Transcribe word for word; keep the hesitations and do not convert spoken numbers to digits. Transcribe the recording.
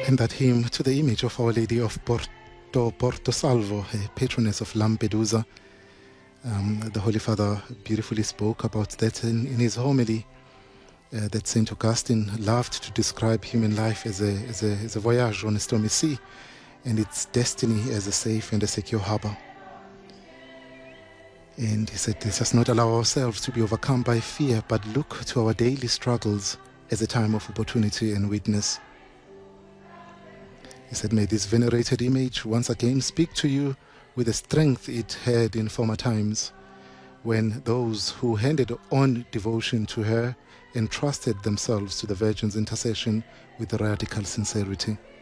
And that hymn to the image of Our Lady of Porto, Porto Salvo, a patroness of Lampedusa. Um, the Holy Father beautifully spoke about that in, in his homily, uh, that Saint Augustine loved to describe human life as a, as, a, as a voyage on a stormy sea, and its destiny as a safe and a secure harbor. And he said, let us not allow ourselves to be overcome by fear, but look to our daily struggles as a time of opportunity and witness. He said, may this venerated image once again speak to you with the strength it had in former times, when those who handed on devotion to her entrusted themselves to the Virgin's intercession with radical sincerity.